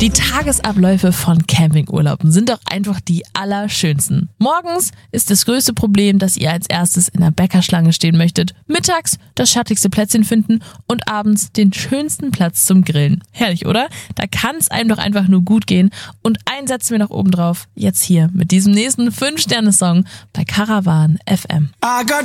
Die Tagesabläufe von Campingurlauben sind doch einfach die allerschönsten. Morgens ist das größte Problem, dass ihr als erstes in der Bäckerschlange stehen möchtet, mittags das schattigste Plätzchen finden und abends den schönsten Platz zum Grillen. Herrlich, oder? Da kann es einem doch einfach nur gut gehen. Und einen setzen wir noch oben drauf, jetzt hier mit diesem nächsten 5-Sterne-Song bei Caravan FM.